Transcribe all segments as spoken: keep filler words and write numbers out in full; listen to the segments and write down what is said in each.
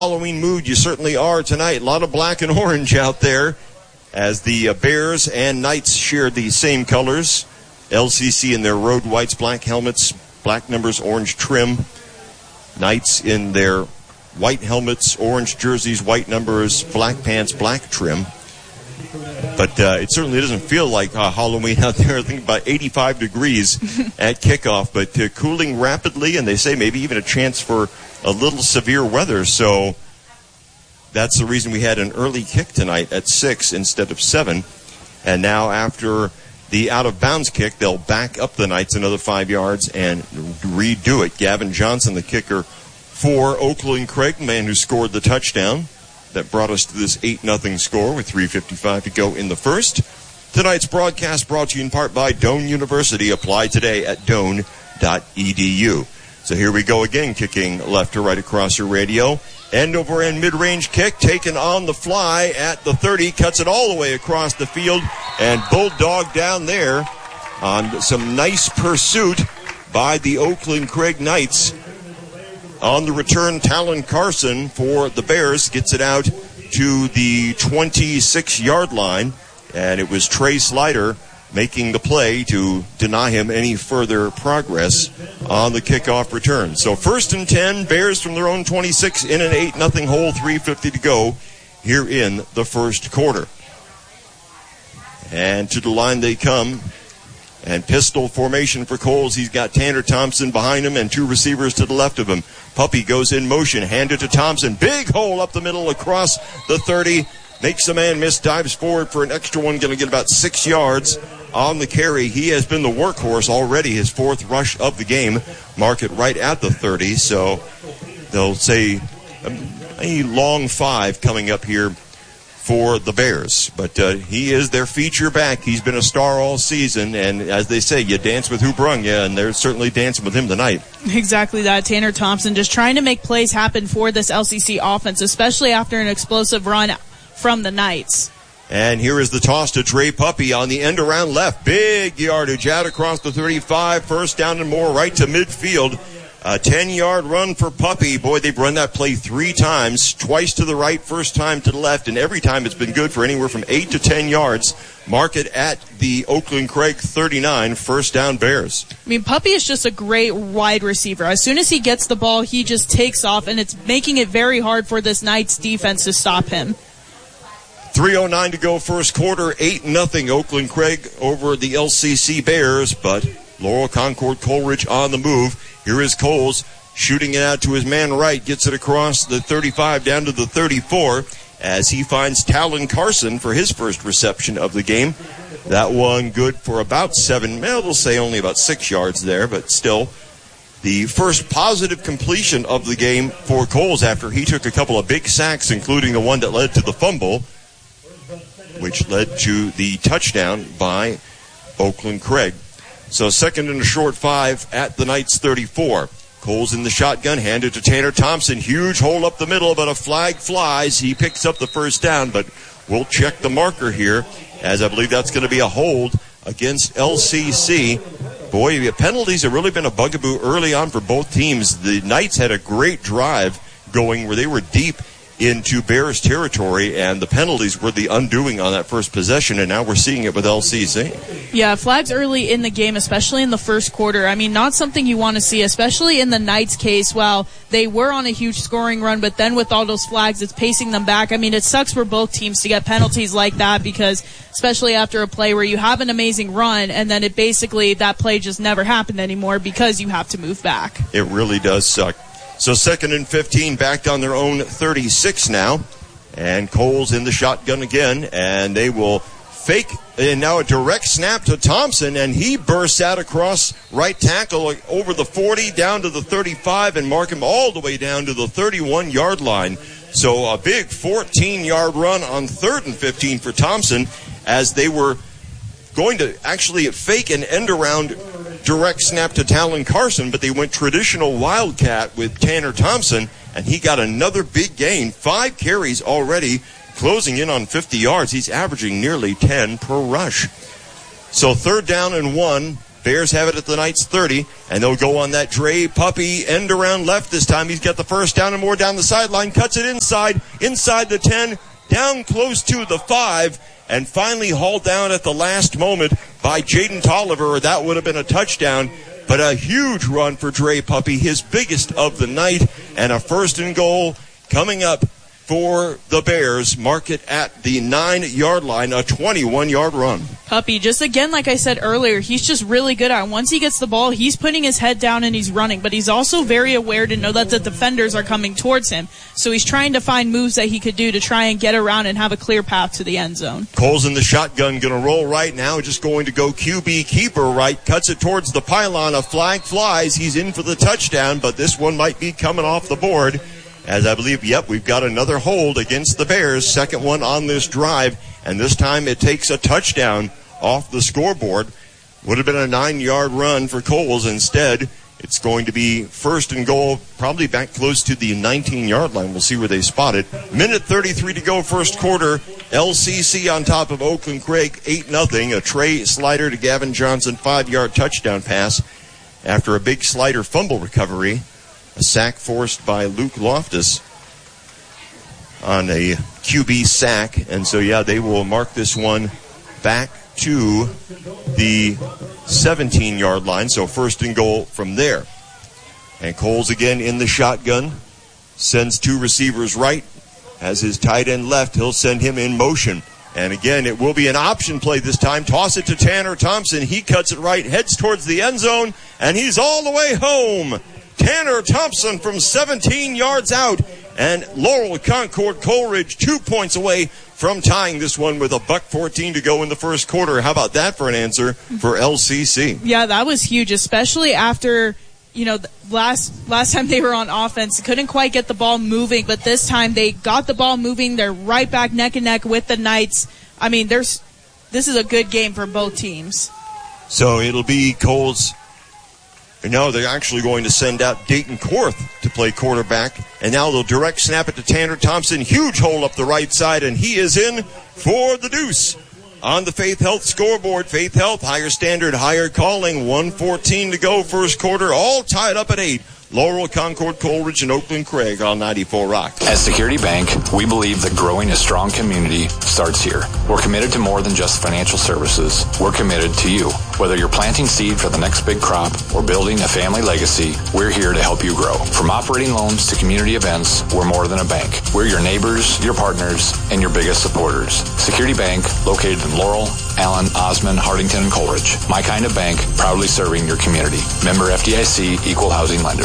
Halloween mood you certainly are tonight. A lot of black and orange out there as the uh, Bears and Knights share the same colors. L C C in their road whites, black helmets, black numbers, orange trim. Knights in their white helmets, orange jerseys, white numbers, black pants, black trim. But uh, it certainly doesn't feel like uh, Halloween out there. I think about eighty-five degrees at kickoff, but uh, cooling rapidly, and they say maybe even a chance for a little severe weather. So that's the reason we had an early kick tonight at six instead of seven. And now after the out-of-bounds kick, they'll back up the Knights another five yards and redo it. Gavin Johnson, the kicker for Oakland Craig, the man who scored the touchdown that brought us to this eight nothing score with three fifty-five to go in the first. Tonight's broadcast brought to you in part by Doane University. Apply today at doane dot e d u. So here we go again, kicking left to right across your radio. End over end mid-range kick taken on the fly at the thirty. Cuts it all the way across the field. And Bulldog down there on some nice pursuit by the Oakland Craig Knights. On the return, Talon Carson for the Bears gets it out to the twenty-six-yard line. And it was Trey Slider making the play to deny him any further progress on the kickoff return. So first and ten, Bears from their own twenty-six in an eight nothing hole, three fifty to go here in the first quarter. And to the line they come. And pistol formation for Coles. He's got Tanner Thompson behind him and two receivers to the left of him. Puppy goes in motion, handed to Thompson. Big hole up the middle across the thirty. Makes a man miss, dives forward for an extra one. Going to get about six yards on the carry. He has been the workhorse already, his fourth rush of the game. Mark it right at the thirty. So they'll say a long five coming up here for the Bears. But uh, he is their feature back. He's been a star all season. And as they say, you dance with who brung you, and they're certainly dancing with him tonight. Exactly that. Tanner Thompson just trying to make plays happen for this L C C offense, especially after an explosive run from the Knights. And here is the toss to Trey Puppy on the end around left. Big yardage out across the thirty-five. First down and more right to midfield. A ten-yard run for Puppy. Boy, they've run that play three times, twice to the right, first time to the left, and every time it's been good for anywhere from eight to ten yards. Mark it at the Oakland Craig thirty-nine, first down Bears. I mean, Puppy is just a great wide receiver. As soon as he gets the ball, he just takes off, and it's making it very hard for this Knights defense to stop him. three oh nine to go first quarter, eight nothing Oakland Craig over the L C C Bears, but Laurel Concord Coleridge on the move. Here is Coles shooting it out to his man right, gets it across the thirty-five down to the thirty-four as he finds Talon Carson for his first reception of the game. That one good for about seven, well, we'll say only about six yards there, but still the first positive completion of the game for Coles after he took a couple of big sacks, including the one that led to the fumble, which led to the touchdown by Oakland Craig. So second and a short five at the Knights thirty-four. Coles in the shotgun, handed to Tanner Thompson. Huge hole up the middle, but a flag flies. He picks up the first down, but we'll check the marker here, as I believe that's going to be a hold against L C C. Boy, the penalties have really been a bugaboo early on for both teams. The Knights had a great drive going where they were deep into Bears territory, and the penalties were the undoing on that first possession, and now we're seeing it with L C C. Yeah, flags early in the game, especially in the first quarter. I mean, not something you want to see, especially in the Knights case. While they were on a huge scoring run, but then with all those flags, it's pacing them back. I mean, it sucks for both teams to get penalties like that, because especially after a play where you have an amazing run, and then it basically, that play just never happened anymore because you have to move back. It really does suck. So second and fifteen, backed on their own thirty-six now. And Coles in the shotgun again, and they will fake, and now a direct snap to Thompson, and he bursts out across right tackle over the forty, down to the thirty-five, and mark him all the way down to the thirty-one-yard line. So a big fourteen-yard run on third and fifteen for Thompson, as they were going to actually fake an end-around direct snap to Talon Carson, but they went traditional Wildcat with Tanner Thompson, and he got another big gain. Five carries already, closing in on fifty yards. He's averaging nearly ten per rush. So third down and one Bears have it at the Knights thirty, and they'll go on that Dre Puppy end around left this time. He's got the first down and more down the sideline, cuts it inside, inside the ten, down close to the five, and finally hauled down at the last moment by Jaden Tolliver. That would have been a touchdown, but a huge run for Dre Puppy, his biggest of the night, and a first and goal coming up for the Bears. Mark it at the nine-yard line, a twenty-one-yard run. Puppy, just again, like I said earlier, he's just really good at it. Once he gets the ball, he's putting his head down and he's running, but he's also very aware to know that the defenders are coming towards him. So he's trying to find moves that he could do to try and get around and have a clear path to the end zone. Cole's in the shotgun, going to roll right now, just going to go Q B keeper right, cuts it towards the pylon. A flag flies. He's in for the touchdown, but this one might be coming off the board. As I believe, yep, we've got another hold against the Bears, second one on this drive, and this time it takes a touchdown off the scoreboard. Would have been a nine-yard run for Coles. Instead, it's going to be first and goal, probably back close to the nineteen-yard line. We'll see where they spot it. Minute thirty-three to go, first quarter. L C C on top of Oakland Craig, eight nothing. A Trey Slider to Gavin Johnson, five-yard touchdown pass after a big Slider fumble recovery. A sack forced by Luke Loftus on a Q B sack. And so, yeah, they will mark this one back to the seventeen-yard line. So first and goal from there. And Coles again in the shotgun. Sends two receivers right. Has his tight end left. He'll send him in motion. And again, it will be an option play this time. Toss it to Tanner Thompson. He cuts it right, heads towards the end zone, and he's all the way home. Tanner Thompson from seventeen yards out, and Laurel Concord Coleridge two points away from tying this one with a buck fourteen to go in the first quarter. How about that for an answer for L C C? Yeah, that was huge, especially after, you know, last last time they were on offense, couldn't quite get the ball moving, but this time they got the ball moving. They're right back neck and neck with the Knights. I mean, there's this is a good game for both teams. So it'll be Coles. No, they're actually going to send out Dayton Korth to play quarterback. And now they'll direct snap it to Tanner Thompson. Huge hole up the right side, and he is in for the deuce. On the Faith Health scoreboard, Faith Health, higher standard, higher calling. one fourteen to go, first quarter, all tied up at eight. Laurel, Concord, Coleridge, and Oakland Craig on ninety-four Rock. At Security Bank, we believe that growing a strong community starts here. We're committed to more than just financial services. We're committed to you. Whether you're planting seed for the next big crop or building a family legacy, we're here to help you grow. From operating loans to community events, we're more than a bank. We're your neighbors, your partners, and your biggest supporters. Security Bank, located in Laurel, Allen, Osmond, Hardington, and Coleridge. My kind of bank, proudly serving your community. Member F D I C, Equal Housing Lender.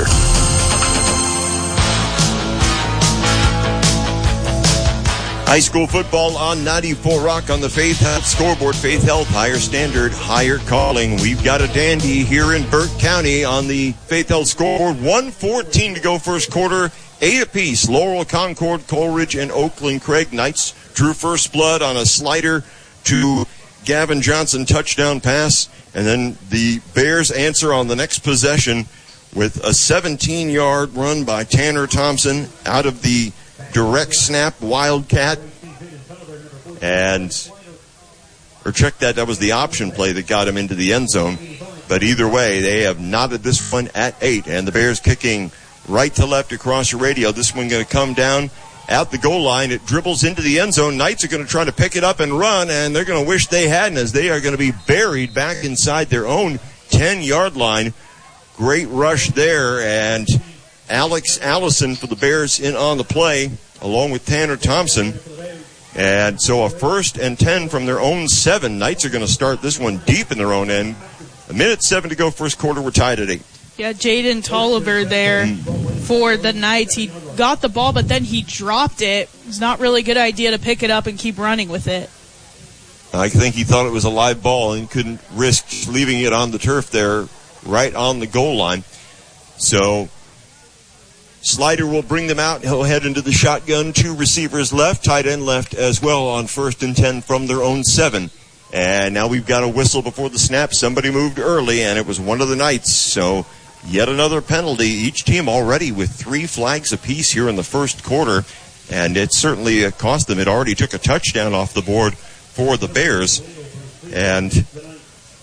High school football on ninety-four Rock on the Faith Health scoreboard. Faith Health, higher standard, higher calling. We've got a dandy here in Burt County on the Faith Health scoreboard. one fourteen to go first quarter, eight apiece. Laurel, Concord, Coleridge, and Oakland Craig. Knights drew first blood on a slider to Gavin Johnson touchdown pass. And then the Bears answer on the next possession with a seventeen-yard run by Tanner Thompson out of the direct snap Wildcat. And, or check that, that was the option play that got him into the end zone. But either way, they have knotted this one at eight. And the Bears kicking right to left across the radio. This one going to come down at the goal line. It dribbles into the end zone. Knights are going to try to pick it up and run, and they're going to wish they hadn't, as they are going to be buried back inside their own ten-yard line. Great rush there, and Alex Allison for the Bears in on the play, along with Tanner Thompson. And so a first and ten from their own seven. Knights are going to start this one deep in their own end. A minute seven to go, first quarter. We're tied at eight. Yeah, Jaden Tolliver there for the Knights. He got the ball, but then he dropped it. It's not really a good idea to pick it up and keep running with it. I think he thought it was a live ball and couldn't risk leaving it on the turf there right on the goal line. So Slider will bring them out. He'll head into the shotgun. Two receivers left, tight end left as well on first and ten from their own seven. And now we've got a whistle before the snap. Somebody moved early, and it was one of the Knights. So yet another penalty. Each team already with three flags apiece here in the first quarter. And it certainly cost them. It already took a touchdown off the board for the Bears. And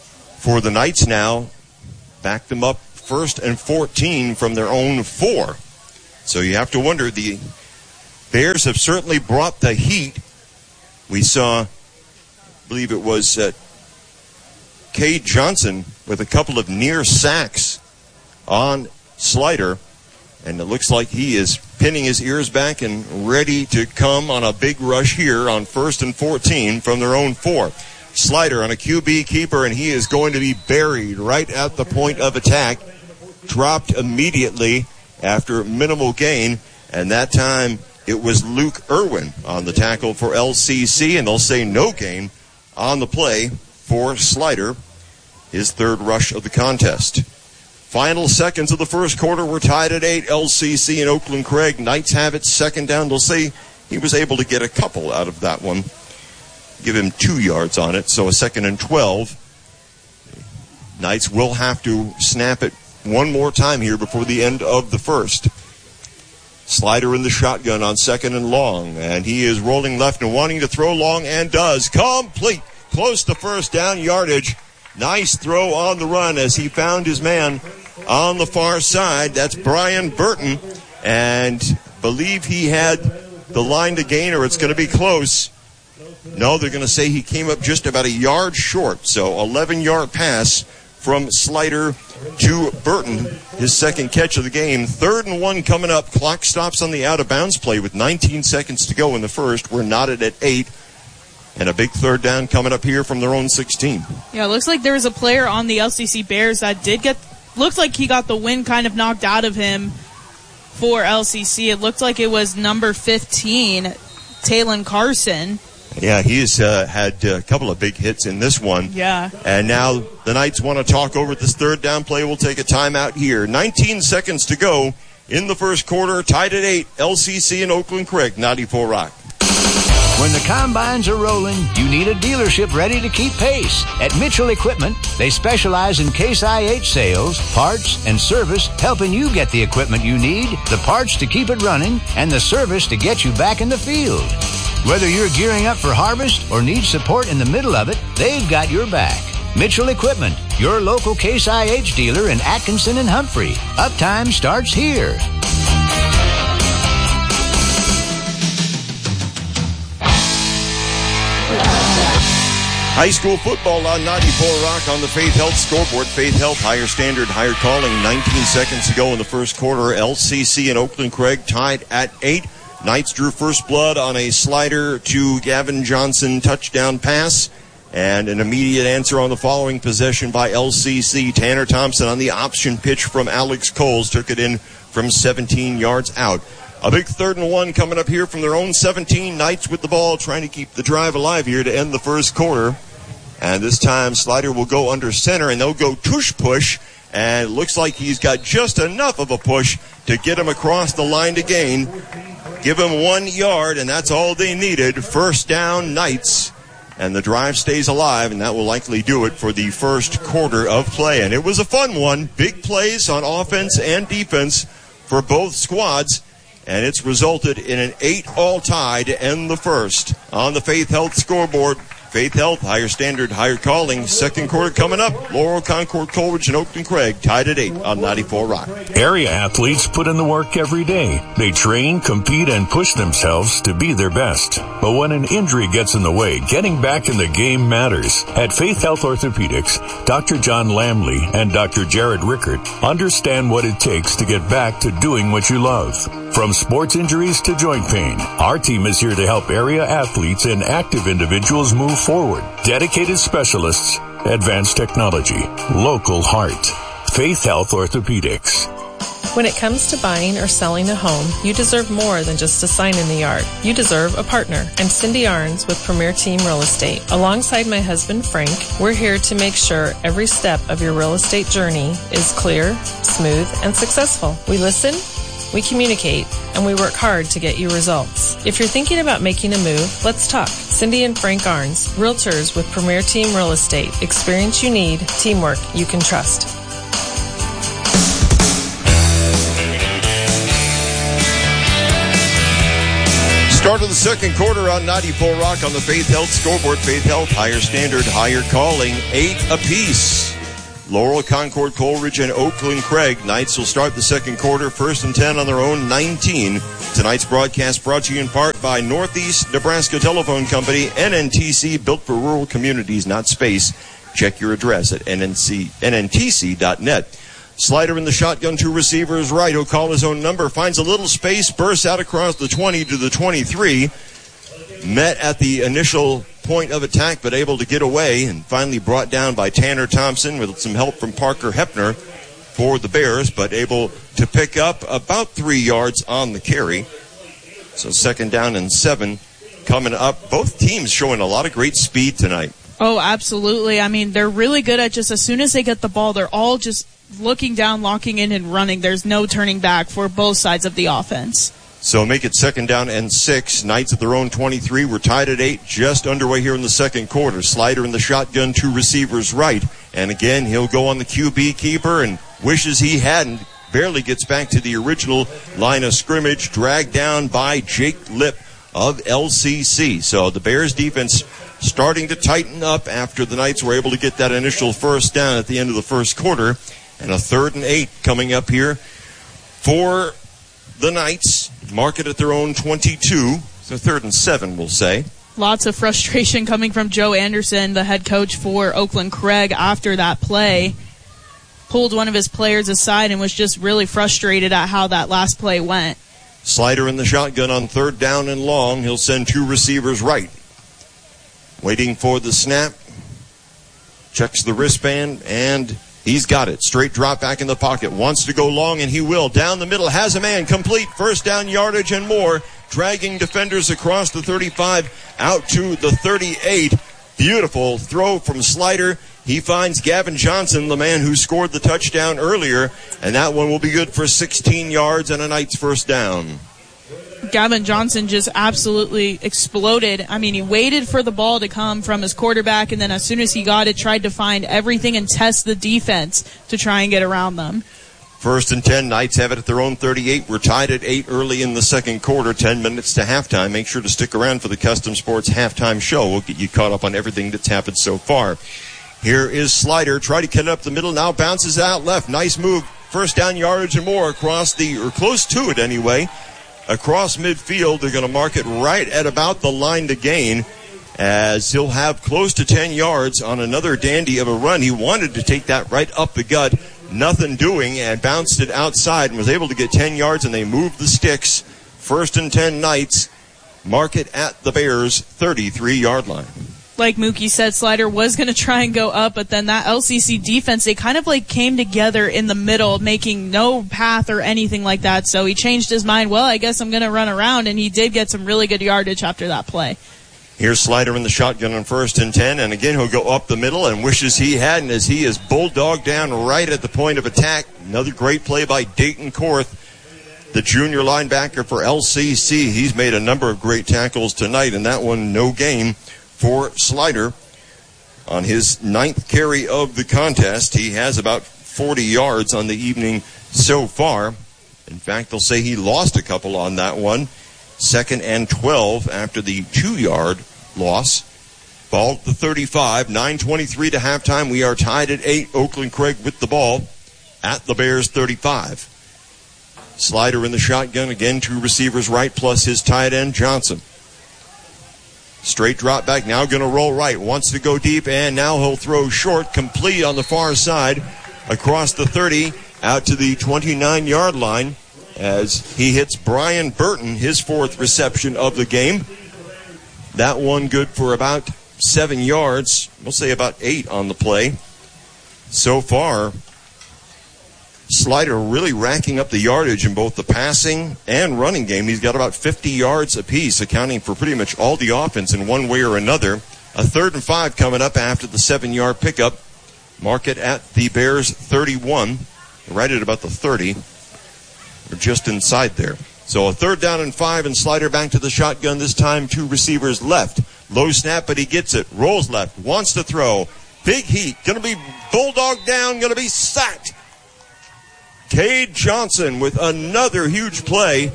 for the Knights now. Back them up first and fourteen from their own four. So you have to wonder, the Bears have certainly brought the heat. We saw, I believe it was uh, Cade Johnson with a couple of near sacks on Slider, and it looks like he is pinning his ears back and ready to come on a big rush here on first and fourteen from their own four. Slider on a Q B keeper, and he is going to be buried right at the point of attack. Dropped immediately after minimal gain, and that time it was Luke Irwin on the tackle for L C C, and they'll say no gain on the play for Slider, his third rush of the contest. Final seconds of the first quarter, we're tied at eight. L C C and Oakland Craig. Knights have it second down. They'll say he was able to get a couple out of that one. Give him two yards on it, so a second and twelve. Knights will have to snap it one more time here before the end of the first. Slider in the shotgun on second and long, and he is rolling left and wanting to throw long, and does. Complete. Close to first down yardage. Nice throw on the run as he found his man on the far side. That's Brian Burton, and believe he had the line to gain, or it's going to be close. No, they're going to say he came up just about a yard short. So eleven-yard pass from Slider to Burton, his second catch of the game. Third and one coming up. Clock stops on the out-of-bounds play with nineteen seconds to go in the first. We're knotted at eight. And a big third down coming up here from their own sixteen. Yeah, it looks like there was a player on the L C C Bears that did get, looked like he got the wind kind of knocked out of him for L C C. It looked like it was number fifteen, Talon Carson. Yeah, he's uh, had a couple of big hits in this one. Yeah. And now the Knights want to talk over this third down play. We'll take a timeout here. nineteen seconds to go in the first quarter. Tied at eight. L C C and Oakland Craig, ninety-four Rock. When the combines are rolling, you need a dealership ready to keep pace. At Mitchell Equipment, they specialize in Case I H sales, parts, and service, helping you get the equipment you need, the parts to keep it running, and the service to get you back in the field. Whether you're gearing up for harvest or need support in the middle of it, they've got your back. Mitchell Equipment, your local Case I H dealer in Atkinson and Humphrey. Uptime starts here. High school football on ninety-four Rock on the Faith Health scoreboard. Faith Health, higher standard, higher calling. nineteen seconds to go in the first quarter. L C C and Oakland Craig tied at eight. Knights drew first blood on a slider to Gavin Johnson touchdown pass. And an immediate answer on the following possession by L C C. Tanner Thompson on the option pitch from Alex Coles took it in from seventeen yards out. A big third and one coming up here from their own seventeen. Knights with the ball trying to keep the drive alive here to end the first quarter. And this time Slider will go under center, and they'll go tush push. And it looks like he's got just enough of a push to get him across the line to gain. Give him one yard, and that's all they needed. First down, Knights. And the drive stays alive, and that will likely do it for the first quarter of play. And it was a fun one. Big plays on offense and defense for both squads. And it's resulted in an eight-all tie to end the first. On the Faith Health scoreboard, Faith Health, higher standard, higher calling. Second quarter coming up. Laurel, Concord, Coleridge, and Oakland Craig tied at eight on ninety-four Rock. Area athletes put in the work every day. They train, compete, and push themselves to be their best. But when an injury gets in the way, getting back in the game matters. At Faith Health Orthopedics, Doctor John Lamley and Doctor Jared Rickert understand what it takes to get back to doing what you love. From sports injuries to joint pain, our team is here to help area athletes and active individuals move forward. Dedicated specialists, advanced technology, local heart. Faith Health Orthopedics. When it comes to buying or selling a home, you deserve more than just a sign in the yard. You deserve a partner. I'm Cindy Arns with Premier Team Real Estate. Alongside my husband, Frank, we're here to make sure every step of your real estate journey is clear, smooth, and successful. We listen, we communicate, and we work hard to get you results. If you're thinking about making a move, let's talk. Cindy and Frank Arns, Realtors with Premier Team Real Estate. Experience you need, teamwork you can trust. Start of the second quarter on ninety-four Rock on the Faith Health scoreboard. Faith Health, higher standard, higher calling, eight apiece. Laurel, Concord, Coleridge, and Oakland Craig. Knights will start the second quarter, first and ten on their own nineteen. Tonight's broadcast brought to you in part by Northeast Nebraska Telephone Company, N N T C, built for rural communities, not space. Check your address at N N C, N N T C dot net. Slider in the shotgun, two receivers right. He'll call his own number, finds a little space, bursts out across the twenty to the twenty-three. Met at the initial point of attack, but able to get away, and finally brought down by Tanner Thompson with some help from Parker Hepner for the Bears, but able to pick up about three yards on the carry. So second down and seven coming up. Both teams showing a lot of great speed tonight. Oh, absolutely. I mean, they're really good at just as soon as they get the ball, they're all just looking down, locking in, and running. There's no turning back for both sides of the offense. So make it second down and six. Knights at their own twenty-three. We're tied at eight, just underway here in the second quarter. Slider in the shotgun, two receivers right. And again, he'll go on the Q B keeper and wishes he hadn't. Barely gets back to the original line of scrimmage, dragged down by Jake Lipp of L C C. So the Bears defense starting to tighten up after the Knights were able to get that initial first down at the end of the first quarter. And a third and eight coming up here for the Knights. Mark it at their own twenty-two. So third and seven, we'll say. Lots of frustration coming from Joe Anderson, the head coach for Oakland Craig, after that play. Pulled one of his players aside and was just really frustrated at how that last play went. Slider in the shotgun on third down and long. He'll send two receivers right. Waiting for the snap. Checks the wristband, and he's got it. Straight drop back in the pocket. Wants to go long, and he will. Down the middle. Has a man. Complete. First down yardage and more. Dragging defenders across the thirty-five out to the thirty-eight. Beautiful throw from Slider. He finds Gavin Johnson, the man who scored the touchdown earlier, and that one will be good for sixteen yards and a Knights first down. Gavin Johnson just absolutely exploded. I mean, he waited for the ball to come from his quarterback, and then as soon as he got it, tried to find everything and test the defense to try and get around them. First and ten, Knights have it at their own thirty-eight. We're tied at eight early in the second quarter, ten minutes to halftime. Make sure to stick around for the Custom Sports halftime show. We'll get you caught up on everything that's happened so far. Here is Slider. Try to cut it up the middle. Now bounces out left. Nice move. First down yardage and more across the, or close to it anyway. Across midfield, they're going to mark it right at about the line to gain, as he'll have close to ten yards on another dandy of a run. He wanted to take that right up the gut. Nothing doing, and bounced it outside and was able to get ten yards, and they moved the sticks. First and ten Knights. Mark it at the Bears' thirty-three-yard line. Like Mookie said, Slider was going to try and go up, but then that L C C defense, they kind of like came together in the middle, making no path or anything like that. So he changed his mind. Well, I guess I'm going to run around, and he did get some really good yardage after that play. Here's Slider in the shotgun on first and ten, and again he'll go up the middle and wishes he hadn't, as he is bulldogged down right at the point of attack. Another great play by Dayton Korth, the junior linebacker for L C C. He's made a number of great tackles tonight, and that one no gain for Slider. On his ninth carry of the contest, he has about forty yards on the evening so far. In fact, they'll say he lost a couple on that one. Second and twelve after the two-yard loss. Ball at the thirty-five, nine twenty-three to halftime. We are tied at eight. Oakland Craig with the ball at the Bears' thirty-five. Slider in the shotgun. Again, two receivers right, plus his tight end, Johnson. Straight drop back, now going to roll right. Wants to go deep, and now he'll throw short, complete on the far side, across the thirty, out to the twenty-nine-yard line, as he hits Brian Burton, his fourth reception of the game. That one good for about seven yards. We'll say about eight on the play. So far, Slider really racking up the yardage in both the passing and running game. He's got about fifty yards apiece, accounting for pretty much all the offense in one way or another. A third and five coming up after the seven-yard pickup. Mark it at the Bears' thirty-one, right at about the thirty. Or just inside there. So a third down and five, and Slider back to the shotgun. This time two receivers left. Low snap, but he gets it. Rolls left. Wants to throw. Big heat. Going to be bulldogged down. Going to be sacked. Cade Johnson with another huge play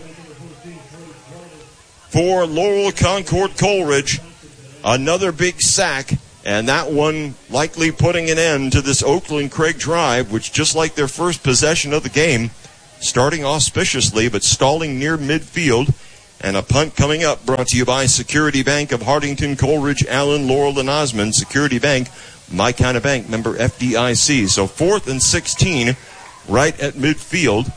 for Laurel Concord Coleridge. Another big sack And that one likely putting an end to this Oakland Craig drive, which just like their first possession of the game, starting auspiciously but stalling near midfield. And a punt coming up, brought to you by Security Bank of Hardington, Coleridge, Allen, Laurel, and Osmond. Security Bank, my kind of bank, member F D I C. So fourth and sixteen, right at midfield.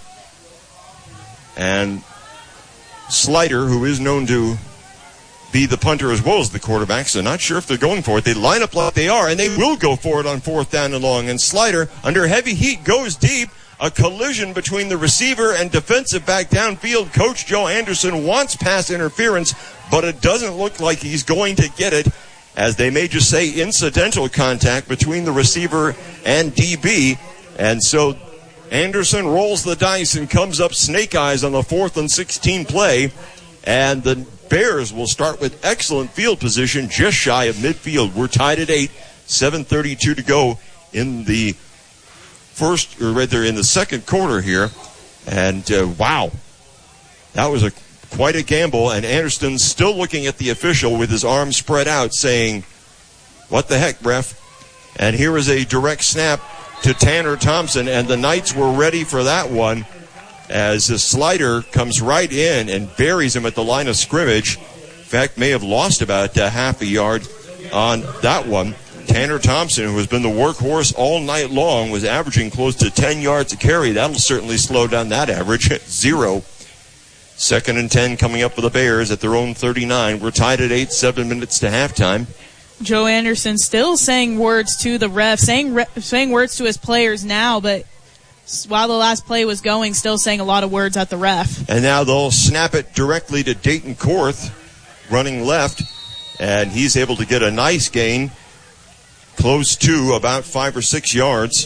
And Slider, who is known to be the punter as well as the quarterback, so not sure if they're going for it. They line up like they are, and they will go for it on fourth down and long. And Slider, under heavy heat, goes deep. A collision between the receiver and defensive back downfield. Coach Joe Anderson wants pass interference, but it doesn't look like he's going to get it, as they may just say incidental contact between the receiver and D B. And so Anderson rolls the dice and comes up snake eyes on the fourth and sixteen play. And the Bears will start with excellent field position just shy of midfield. We're tied at eight, seven thirty-two to go in the first, or rather in the second quarter here. And uh, wow, that was a quite a gamble. And Anderson's still looking at the official with his arms spread out saying, what the heck, ref? And here is a direct snap to Tanner Thompson, and the Knights were ready for that one as the Slider comes right in and buries him at the line of scrimmage. In fact, may have lost about uh, half a yard on that one. Tanner Thompson, who has been the workhorse all night long, was averaging close to ten yards a carry. That'll certainly slow down that average. Zero. Second and ten coming up for the Bears at their own thirty-nine. We're tied at eight, seven minutes to halftime. Joe Anderson still saying words to the ref, saying re- saying words to his players now, but while the last play was going, still saying a lot of words at the ref. And now they'll snap it directly to Dayton Korth, running left, and he's able to get a nice gain, close to about five or six yards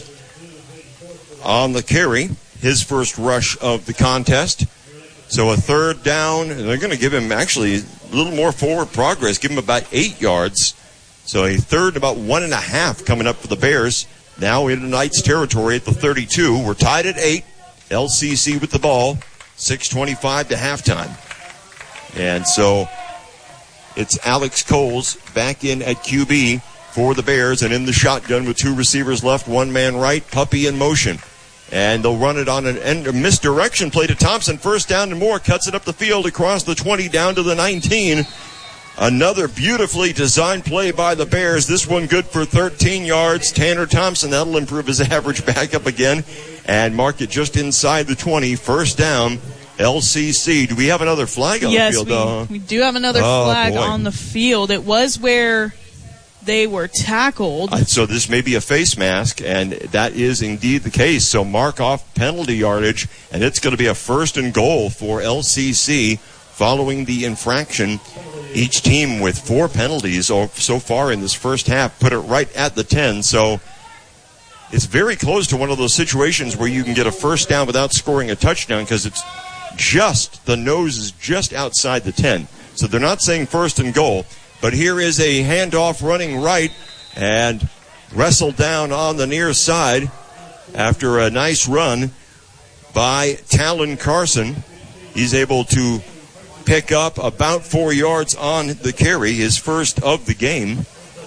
on the carry, his first rush of the contest. So a third down, and they're going to give him actually a little more forward progress, give him about eight yards. So a third, about one and a half coming up for the Bears. Now into Knights territory at the thirty-two. We're tied at eight. L C C with the ball. six twenty-five to halftime. And so it's Alex Coles back in at Q B for the Bears, and in the shotgun with two receivers left, one man right, Puppy in motion. And they'll run it on an end, a misdirection play to Thompson. First down and more. Cuts it up the field across the twenty down to the nineteen. Another beautifully designed play by the Bears. This one good for thirteen yards. Tanner Thompson, that'll improve his average back up again and mark it just inside the twenty. First down, L C C. Do we have another flag on yes, the field? Yes, we, uh, we do have another oh, flag boy. on the field. It was where they were tackled. Uh, so this may be a face mask, and that is indeed the case. So mark off penalty yardage, and it's going to be a first and goal for L C C following the infraction. Each team with four penalties so far in this first half put it right at the ten. So it's very close to one of those situations where you can get a first down without scoring a touchdown because it's just, the nose is just outside the ten. So they're not saying first and goal. But here is a handoff running right and wrestled down on the near side after a nice run by Talon Carson. He's able to pick up about four yards on the carry, his first of the game.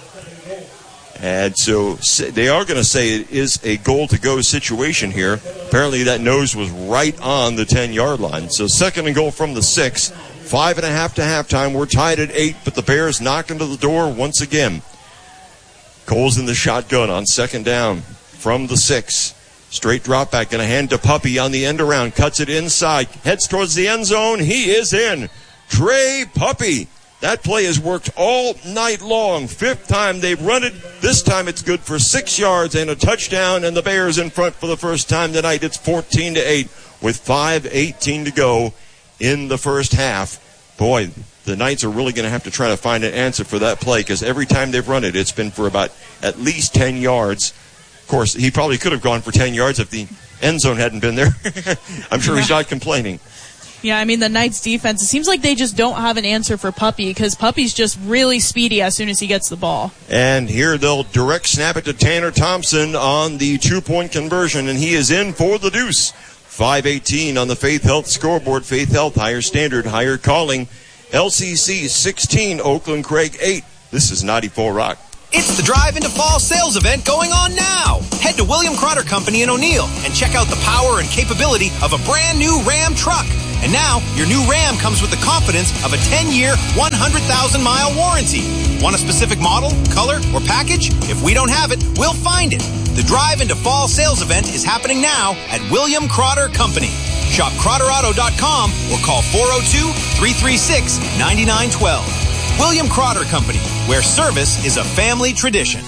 And so they are going to say it is a goal-to-go situation here. Apparently that nose was right on the ten-yard line. So second and goal from the six. Five and a half to halftime. We're tied at eight, but the Bears knock into the door once again. Coles in the shotgun on second down from the six. Straight drop back, going to hand to Puppy on the end around. Cuts it inside, heads towards the end zone. He is in. Trey Puppy. That play has worked all night long. Fifth time they've run it. This time it's good for six yards and a touchdown, and the Bears in front for the first time tonight. It's fourteen to eight with five eighteen to go in the first half. Boy, the Knights are really going to have to try to find an answer for that play because every time they've run it, it's been for about at least ten yards. Of course, he probably could have gone for ten yards if the end zone hadn't been there. I'm sure yeah. he's not complaining. Yeah, I mean, the Knights defense, it seems like they just don't have an answer for Puppy because Puppy's just really speedy as soon as he gets the ball. And here they'll direct snap it to Tanner Thompson on the two-point conversion, and he is in for the deuce. five eighteen on the Faith Health scoreboard. Faith Health, higher standard, higher calling. L C C sixteen, Oakland Craig eight. This is ninety-four Rock. It's the Drive into Fall sales event going on now. Head to William Crotter Company in O'Neill and check out the power and capability of a brand new Ram truck. And now, your new Ram comes with the confidence of a ten-year, one hundred thousand mile warranty. Want a specific model, color, or package? If we don't have it, we'll find it. The Drive into Fall sales event is happening now at William Crotter Company. Shop Crotter Auto dot com or call four oh two, three three six, nine nine one two. William Crotter Company, where service is a family tradition.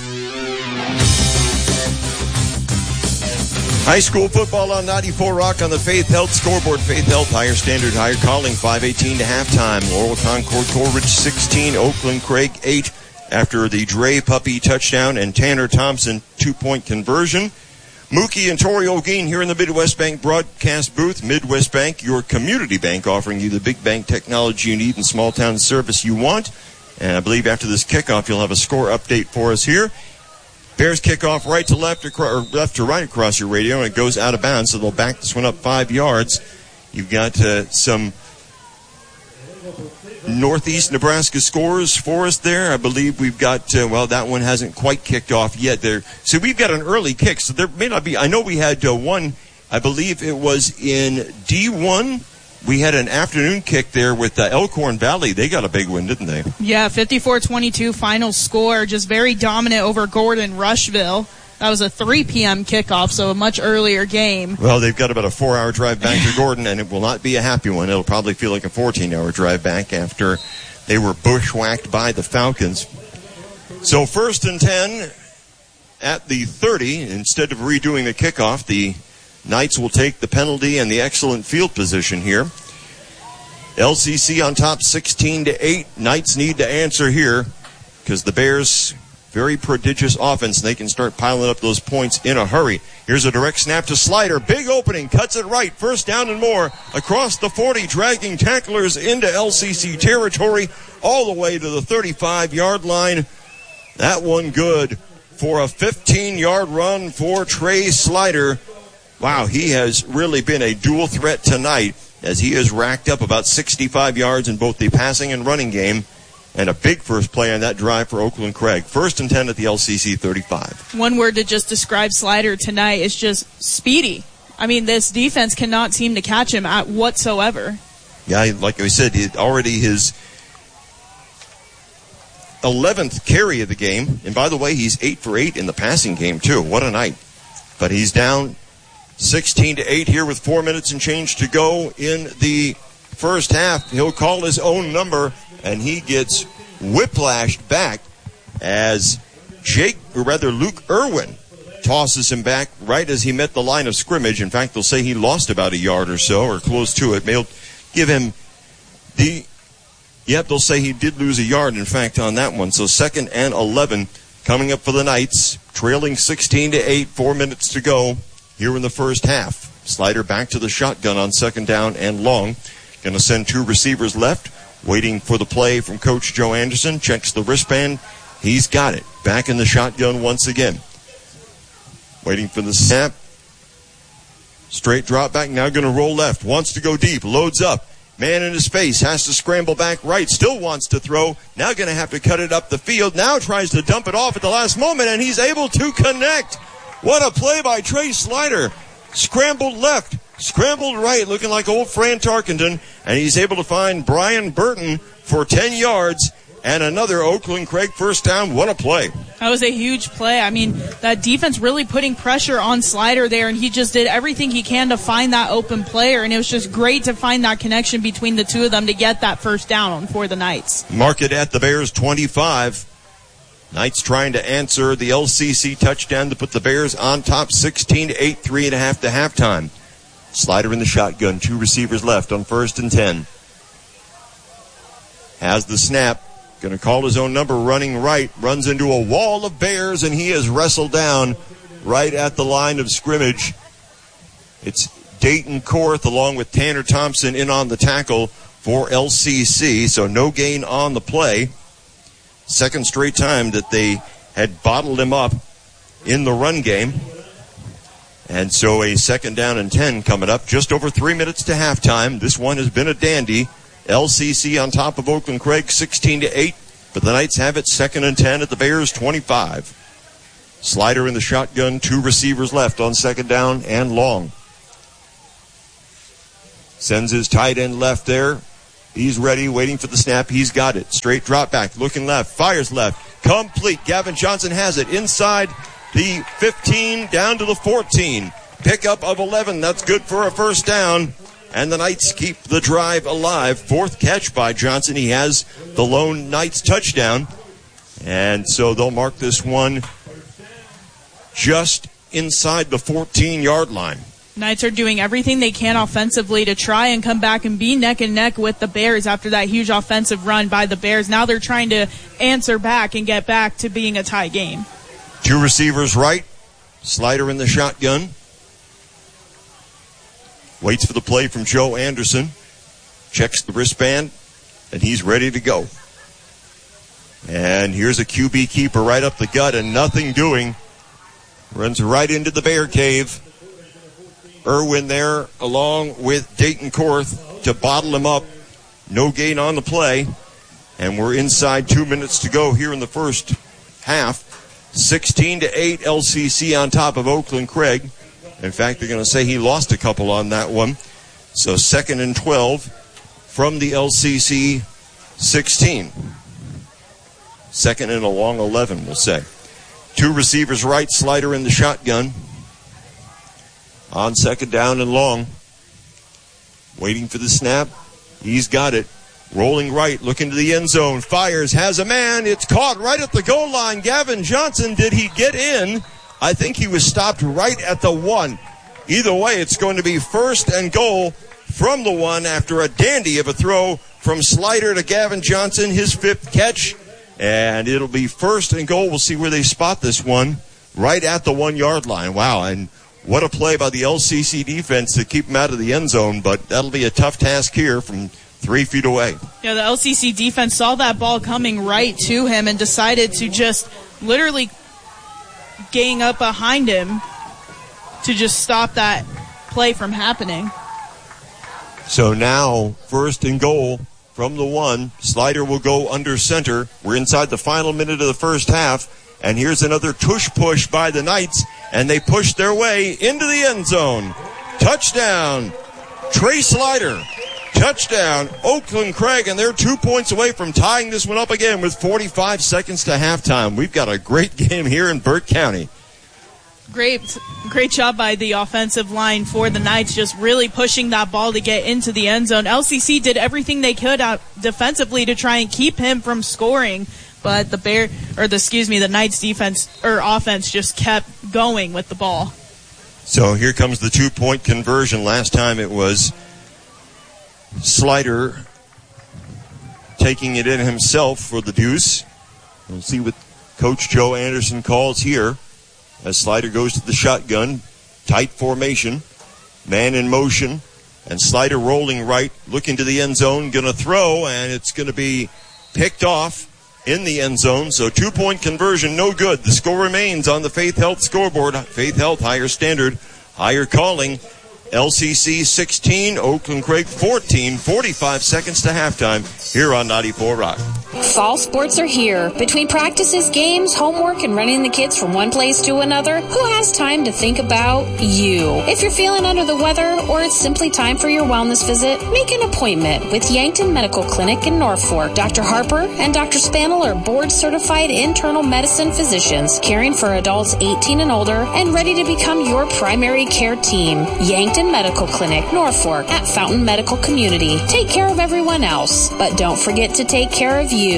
High school football on ninety-four Rock on the Faith Health scoreboard. Faith Health, higher standard, higher calling, five eighteen to halftime. Laurel Concord, Coleridge sixteen, Oakland Craig eight after the Dre Puppy touchdown and Tanner Thompson two-point conversion. Mookie and Tori O'Gean here in the Midwest Bank broadcast booth. Midwest Bank, your community bank, offering you the big bank technology you need and small town service you want. And I believe after this kickoff, you'll have a score update for us here. Bears kick off right to left, or left to right across your radio, and it goes out of bounds, so they'll back this one up five yards. You've got uh, some Northeast Nebraska scores for us there. I believe we've got, uh, well, that one hasn't quite kicked off yet there. So we've got an early kick, so there may not be, I know we had uh, one, I believe it was in D one. We had an afternoon kick there with uh, Elkhorn Valley. They got a big win, didn't they? Yeah, fifty-four twenty-two final score, just very dominant over Gordon Rushville. That was a three p.m. kickoff, so a much earlier game. Well, they've got about a four-hour drive back to Gordon, and it will not be a happy one. It'll probably feel like a fourteen-hour drive back after they were bushwhacked by the Falcons. So first and ten at the thirty. Instead of redoing the kickoff, the Knights will take the penalty and the excellent field position here. L C C on top sixteen to eight. Knights need to answer here because the Bears, very prodigious offense, and they can start piling up those points in a hurry. Here's a direct snap to Slider. Big opening, cuts it right. First down and more across the forty, dragging tacklers into L C C territory all the way to the thirty-five-yard line. That one good for a fifteen-yard run for Trey Slider. Wow, he has really been a dual threat tonight as he has racked up about sixty-five yards in both the passing and running game. And a big first play on that drive for Oakland Craig. First and ten at the L C C thirty-five. One word to just describe Slider tonight is just speedy. I mean, this defense cannot seem to catch him at whatsoever. Yeah, like I said, it already his eleventh carry of the game. And by the way, he's eight for eight in the passing game, too. What a night. But he's down sixteen to eight here with four minutes and change to go in the first half. He'll call his own number, and he gets whiplashed back as Jake, or rather Luke Irwin, tosses him back right as he met the line of scrimmage. In fact, they'll say he lost about a yard or so, or close to it. They'll give him the, yep, they'll say he did lose a yard, in fact, on that one. So second and eleven coming up for the Knights, trailing sixteen to eight, four minutes to go here in the first half. Slider back to the shotgun on second down and long. Going to send two receivers left. Waiting for the play from Coach Joe Anderson. Checks the wristband. He's got it. Back in the shotgun once again. Waiting for the snap. Straight drop back. Now going to roll left. Wants to go deep. Loads up. Man in his face. Has to scramble back right. Still wants to throw. Now going to have to cut it up the field. Now tries to dump it off at the last moment, and he's able to connect. What a play by Trey Slider. Scrambled left. Scrambled right, looking like old Fran Tarkenton, and he's able to find Brian Burton for ten yards and another Oakland Craig first down. What a play. That was a huge play. I mean, that defense really putting pressure on Slider there, and he just did everything he can to find that open player, and it was just great to find that connection between the two of them to get that first down for the Knights. Mark it at the Bears twenty-five. Knights trying to answer the L C C touchdown to put the Bears on top sixteen to eight, three and a half to halftime. Slider in the shotgun, two receivers left on first and ten. Has the snap, going to call his own number, running right, runs into a wall of Bears, and he is wrestled down right at the line of scrimmage. It's Dayton Korth along with Tanner Thompson in on the tackle for L C C, so no gain on the play. Second straight time that they had bottled him up in the run game. And so a second down and ten coming up. Just over three minutes to halftime. This one has been a dandy. L C C on top of Oakland Craig, sixteen to eight. But the Knights have it second and ten at the Bears twenty-five. Slider in the shotgun, two receivers left on second down and long. Sends his tight end left there. He's ready, waiting for the snap. He's got it. Straight drop back, looking left, fires left. Complete. Gavin Johnson has it inside the fifteen, down to the fourteen. Pickup of eleven. That's good for a first down. And the Knights keep the drive alive. Fourth catch by Johnson. He has the lone Knights touchdown. And so they'll mark this one just inside the fourteen-yard line. Knights are doing everything they can offensively to try and come back and be neck and neck with the Bears after that huge offensive run by the Bears. Now they're trying to answer back and get back to being a tie game. Two receivers right. Slider in the shotgun. Waits for the play from Joe Anderson. Checks the wristband, and he's ready to go. And here's a Q B keeper right up the gut and nothing doing. Runs right into the Bear cave. Irwin there along with Dayton Korth to bottle him up. No gain on the play. And we're inside two minutes to go here in the first half. sixteen to eight L C C on top of Oakland Craig. In fact, they're going to say he lost a couple on that one. So second and twelve from the L C C sixteen. Second and a long eleven, we'll say. Two receivers right, Slider in the shotgun. On second down and long. Waiting for the snap. He's got it. Rolling right, looking to the end zone. Fires, has a man. It's caught right at the goal line. Gavin Johnson, did he get in? I think he was stopped right at the one. Either way, it's going to be first and goal from the one after a dandy of a throw from Slider to Gavin Johnson, his fifth catch. And it'll be first and goal. We'll see where they spot this one right at the one-yard line. Wow, and what a play by the L C C defense to keep him out of the end zone, but that'll be a tough task here from three feet away. Yeah, the L C C defense saw that ball coming right to him and decided to just literally gang up behind him to just stop that play from happening. So now, first and goal from the one. Slider will go under center. We're inside the final minute of the first half. And here's another tush push by the Knights. And they push their way into the end zone. Touchdown, Trey Slider. Touchdown, Oakland Craig. And they're two points away from tying this one up again with forty-five seconds to halftime. We've got a great game here in Burt County. Great, great job by the offensive line for the Knights, just really pushing that ball to get into the end zone. L C C did everything they could out defensively to try and keep him from scoring, but the Bear, or the excuse me, the Knights defense or offense just kept going with the ball. So here comes the two-point conversion. Last time it was Slider taking it in himself for the deuce. We'll see what Coach Joe Anderson calls here. As Slider goes to the shotgun, tight formation, man in motion, and Slider rolling right, looking to the end zone, going to throw, and it's going to be picked off in the end zone. So two-point conversion, no good. The score remains on the Faith Health scoreboard. Faith Health, higher standard, higher calling. L C C sixteen, Oakland Craig fourteen, forty-five seconds to halftime here on ninety-four Rock. Fall sports are here. Between practices, games, homework, and running the kids from one place to another, who has time to think about you? If you're feeling under the weather or it's simply time for your wellness visit, make an appointment with Yankton Medical Clinic in Norfolk. Doctor Harper and Doctor Spanel are board-certified internal medicine physicians caring for adults eighteen and older and ready to become your primary care team. Yankton Medical Clinic, Norfolk, at Fountain Medical Community. Take care of everyone else, but don't forget to take care of you.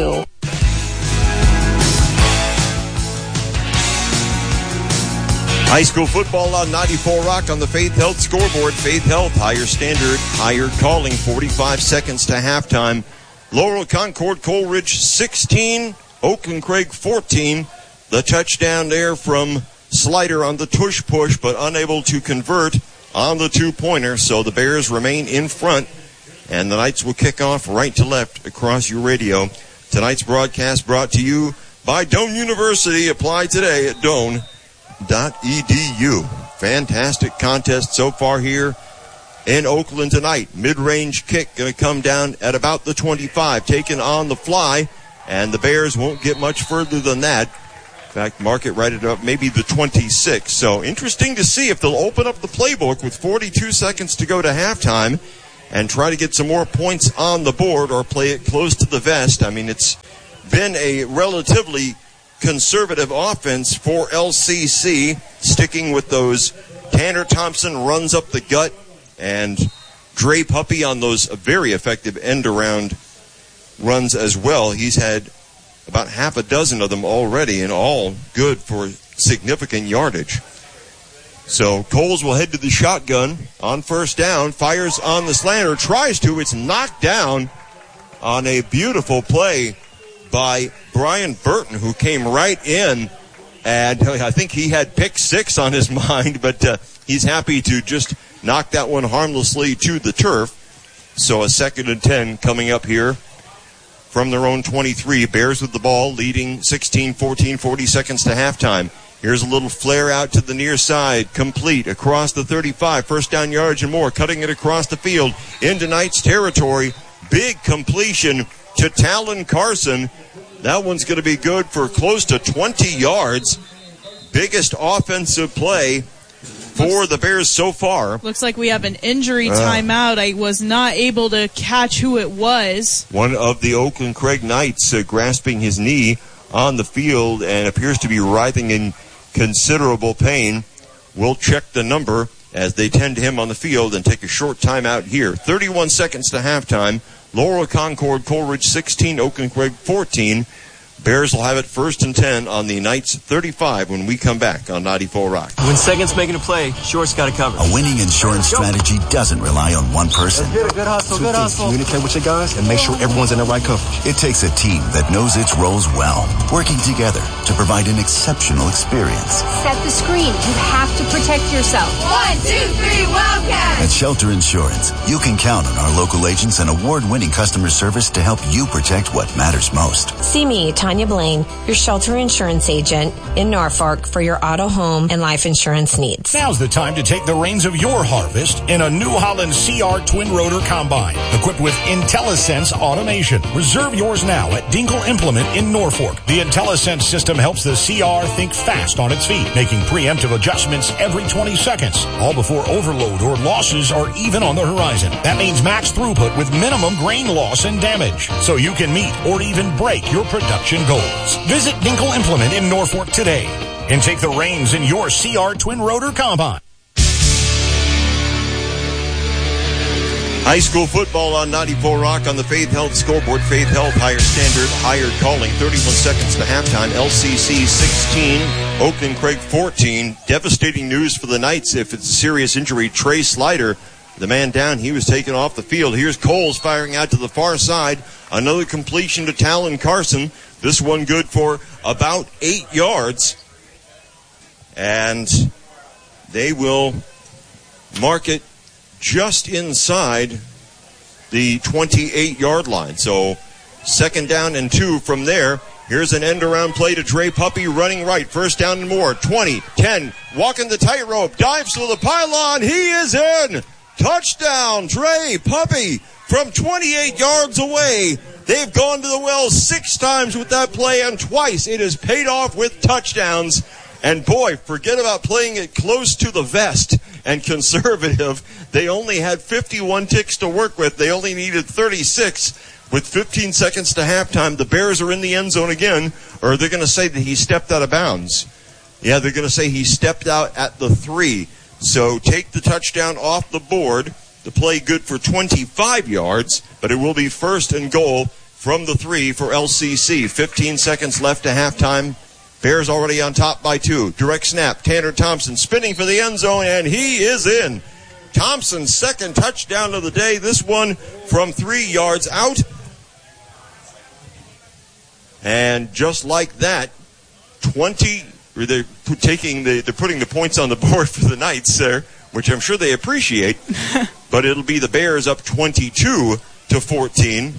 High school football on ninety-four Rock on the Faith Health scoreboard. Faith Health, higher standard, higher calling, forty-five seconds to halftime. Laurel Concord Coleridge sixteen, Oakland Craig fourteen. The touchdown there from Slider on the tush push, but unable to convert on the two-pointer. So the Bears remain in front, and the Knights will kick off right to left across your radio. Tonight's broadcast brought to you by Doane University. Apply today at doane dot e d u. Fantastic contest so far here in Oakland tonight. Mid-range kick going to come down at about the twenty-five. Taken on the fly and the Bears won't get much further than that. In fact, mark it right at up maybe the twenty-six. So interesting to see if they'll open up the playbook with forty-two seconds to go to halftime and try to get some more points on the board or play it close to the vest. I mean, it's been a relatively conservative offense for L C C, sticking with those. Tanner Thompson runs up the gut, and Dre Puppy on those very effective end-around runs as well. He's had about half a dozen of them already, and all good for significant yardage. So Coles will head to the shotgun on first down, fires on the slanter, tries to. It's knocked down on a beautiful play by Brian Burton, who came right in, and I think he had pick six on his mind, but uh, he's happy to just knock that one harmlessly to the turf. So a second and ten coming up here from their own twenty-three. Bears with the ball, leading sixteen fourteen, forty seconds to halftime. Here's a little flare out to the near side, complete across the thirty-five, first down yards and more, cutting it across the field into Knights territory. Big completion to Talon Carson. That one's going to be good for close to twenty yards. Biggest offensive play for the Bears so far. Looks like we have an injury timeout. I was not able to catch who it was. One of the Oakland Craig Knights uh, grasping his knee on the field and appears to be writhing in considerable pain. We'll check the number as they tend to him on the field and take a short timeout here. thirty-one seconds to halftime. Laurel Concord, Coleridge sixteen, Oakland Craig fourteen. Bears will have it first and ten on the Knights thirty-five when we come back on ninety-four Rock. When second's making a play, short's got to cover. A winning insurance strategy doesn't rely on one person. Let's get it. Good hustle, good hustle. Communicate with your guys and make sure everyone's in the right coverage. It takes a team that knows its roles well, working together to provide an exceptional experience. Set the screen. You have to protect yourself. One, two, three, Wildcats! At Shelter Insurance, you can count on our local agents and award-winning customer service to help you protect what matters most. See me, Tanya Blaine, your Shelter Insurance agent in Norfolk for your auto, home, and life insurance needs. Now's the time to take the reins of your harvest in a New Holland C R Twin Rotor Combine, equipped with IntelliSense automation. Reserve yours now at Dinkle Implement in Norfolk. The IntelliSense system helps the C R think fast on its feet, making preemptive adjustments every twenty seconds, all before overload or losses are even on the horizon. That means max throughput with minimum grain loss and damage, so you can meet or even break your production goals. Visit Dinkle Implement in Norfolk today and take the reins in your C R Twin Rotor Combine. High school football on ninety-four Rock on the Faith Health scoreboard. Faith Health, higher standard, higher calling. thirty-one seconds to halftime. L C C sixteen, Oakland Craig fourteen. Devastating news for the Knights if it's a serious injury. Trey Slider, the man down, he was taken off the field. Here's Coles firing out to the far side. Another completion to Talon Carson. This one good for about eight yards. And they will mark it just inside the twenty-eight-yard line. So second down and two from there. Here's an end-around play to Dre Puppy running right. First down and more. twenty, ten, walking the tightrope, dives to the pylon. He is in. Touchdown, Dre Puppy from twenty-eight yards away. They've gone to the well six times with that play, and twice it has paid off with touchdowns. And boy, forget about playing it close to the vest and conservative. They only had fifty-one ticks to work with. They only needed thirty-six with fifteen seconds to halftime. The Bears are in the end zone again, or they're going to say that he stepped out of bounds. Yeah, they're going to say he stepped out at the three. So take the touchdown off the board. The play good for twenty-five yards, but it will be first and goal from the three for L C C. fifteen seconds left to halftime. Bears already on top by two. Direct snap. Tanner Thompson spinning for the end zone, and he is in. Thompson's second touchdown of the day. This one from three yards out. And just like that, twenty. They're taking the. They're putting the points on the board for the Knights there, which I'm sure they appreciate. But it'll be the Bears up twenty-two to fourteen.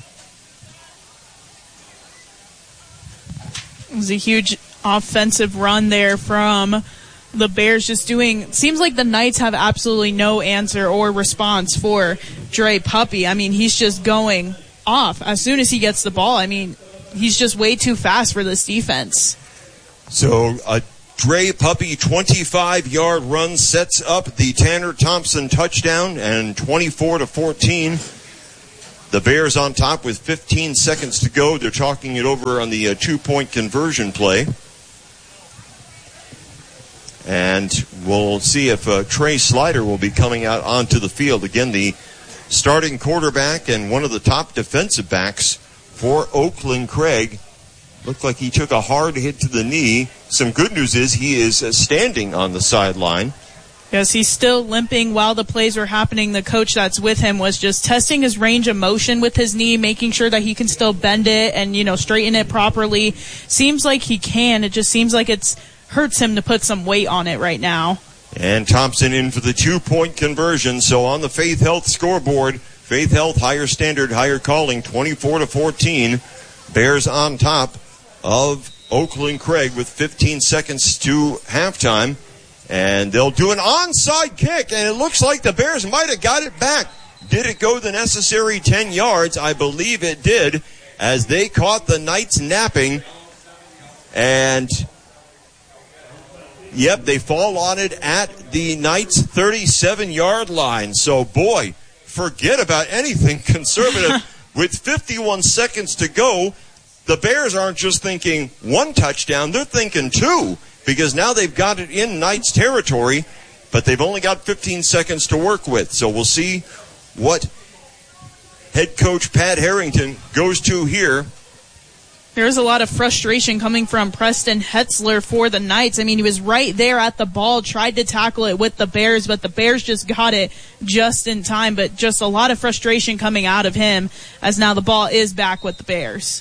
It was a huge offensive run there from the Bears, just doing, seems like the Knights have absolutely no answer or response for Dre Puppy. I mean, he's just going off as soon as he gets the ball. I mean, he's just way too fast for this defense. So a Dre Puppy twenty-five-yard run sets up the Tanner Thompson touchdown, and twenty-four to fourteen, the Bears on top with fifteen seconds to go. They're talking it over on the uh, two-point conversion play. And we'll see if uh, Trey Slider will be coming out onto the field. Again, the starting quarterback and one of the top defensive backs for Oakland Craig. Looked like he took a hard hit to the knee. Some good news is he is uh, standing on the sideline. Yes, he's still limping while the plays were happening. The coach that's with him was just testing his range of motion with his knee, making sure that he can still bend it and, you know, straighten it properly. Seems like he can. It just seems like it's hurts him to put some weight on it right now. And Thompson in for the two-point conversion. So on the Faith Health scoreboard, Faith Health, higher standard, higher calling, twenty-four to fourteen. Bears on top of Oakland Craig with fifteen seconds to halftime. And they'll do an onside kick, and it looks like the Bears might have got it back. Did it go the necessary ten yards? I believe it did, as they caught the Knights napping. And yep, they fall on it at the Knights' thirty-seven-yard line. So, boy, forget about anything conservative. With fifty-one seconds to go, the Bears aren't just thinking one touchdown, they're thinking two, because now they've got it in Knights territory, but they've only got fifteen seconds to work with. So we'll see what head coach Pat Harrington goes to here. There's a lot of frustration coming from Preston Hetzler for the Knights. I mean, he was right there at the ball, tried to tackle it with the Bears, but the Bears just got it just in time. But just a lot of frustration coming out of him, as now the ball is back with the Bears.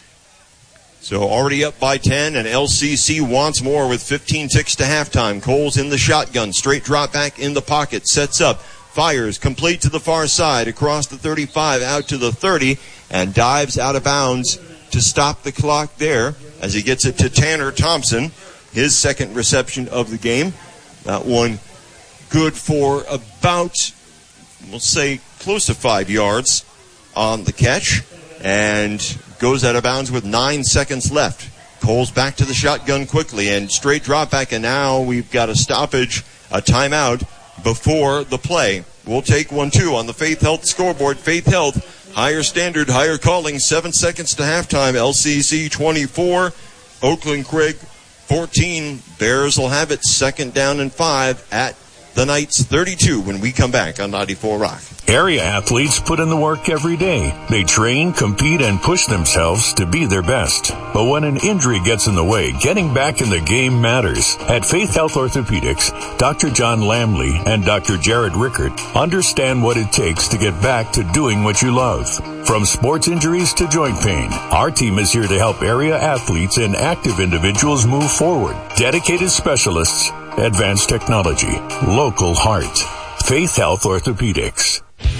So already up by ten, and L C C wants more with fifteen ticks to halftime. Cole's in the shotgun, straight drop back in the pocket, sets up, fires, complete to the far side, across the thirty-five, out to the thirty, and dives out of bounds to stop the clock there as he gets it to Tanner Thompson, his second reception of the game. That one good for about, we'll say, close to five yards on the catch, and goes out of bounds with nine seconds left. Cole's back to the shotgun quickly, and straight drop back, and now we've got a stoppage, a timeout before the play. We'll take one, too, on the Faith Health scoreboard. Faith Health, higher standard, higher calling, seven seconds to halftime. L C C twenty-four, Oakland Craig fourteen. Bears will have it second down and five at the Knights thirty-two when we come back on ninety-four Rock. Area athletes put in the work every day. They train, compete, and push themselves to be their best. But when an injury gets in the way, getting back in the game matters. At Faith Health Orthopedics, Doctor John Lamley and Doctor Jared Rickert understand what it takes to get back to doing what you love. From sports injuries to joint pain, our team is here to help area athletes and active individuals move forward. Dedicated specialists, advanced technology, local heart. Faith Health Orthopedics.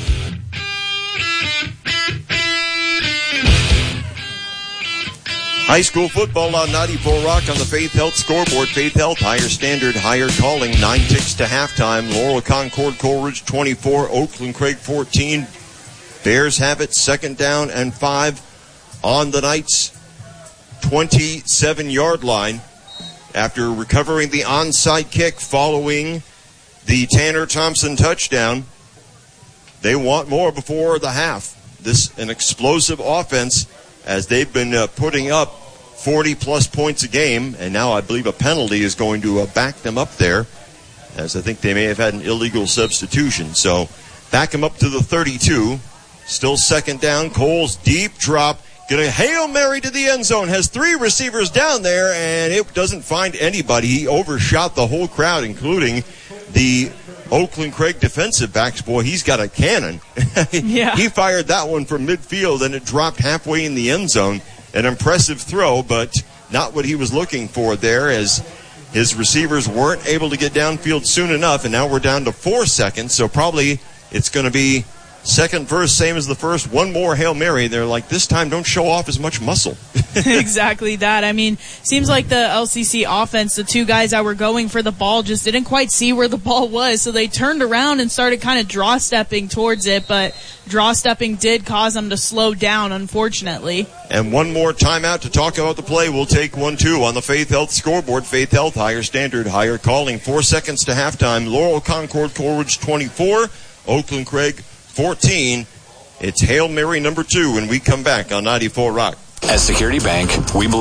High school football on ninety-four Rock on the Faith Health scoreboard. Faith Health, higher standard, higher calling, nine ticks to halftime. Laurel Concord, Coleridge twenty-four, Oakland Craig fourteen. Bears have it second down and five on the Knights' twenty-seven-yard line after recovering the onside kick following the Tanner Thompson touchdown. They want more before the half. This an explosive offense, as they've been uh, putting up forty-plus points a game, and now I believe a penalty is going to uh, back them up there, as I think they may have had an illegal substitution. So back them up to the thirty-two. Still second down. Cole's deep drop. Going to Hail Mary to the end zone. Has three receivers down there, and it doesn't find anybody. He overshot the whole crowd, including the Oakland Craig defensive backs. Boy, he's got a cannon. Yeah. He fired that one from midfield, and it dropped halfway in the end zone. An impressive throw, but not what he was looking for there, as his receivers weren't able to get downfield soon enough, and now we're down to four seconds, so probably it's going to be Second verse, same as the first. One more Hail Mary. They're like, this time don't show off as much muscle. Exactly that. I mean, seems like the L C C offense, the two guys that were going for the ball just didn't quite see where the ball was, so they turned around and started kind of draw-stepping towards it, but draw-stepping did cause them to slow down, unfortunately. And one more timeout to talk about the play. We'll take one, two on the Faith Health scoreboard. Faith Health, higher standard, higher calling. Four seconds to halftime. Laurel Concord Coleridge twenty-four, Oakland Craig fourteen. It's Hail Mary number two when we come back on ninety-four Rock. As Security Bank, we believe